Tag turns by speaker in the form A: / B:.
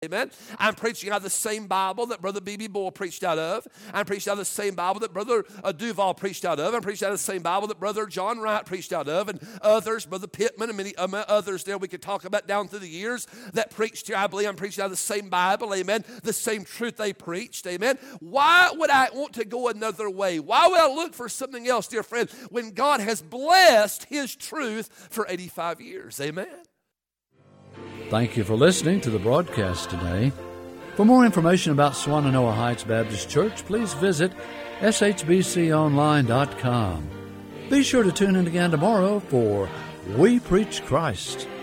A: Amen. I'm preaching out of the same Bible that Brother B.B. Bull preached out of. I'm preaching out of the same Bible that Brother Duval preached out of. I'm preaching out of the same Bible that Brother John Wright preached out of, and others, Brother Pittman and many others there we could talk about down through the years that preached here. I believe I'm preaching out of the same Bible, amen, the same truth they preached, amen. Why would I want to go another way? Why would I look for something else, dear friend, when God has blessed His truth for 85 years, amen?
B: Thank you for listening to the broadcast today. For more information about Swannanoa Heights Baptist Church, please visit shbconline.com. Be sure to tune in again tomorrow for We Preach Christ.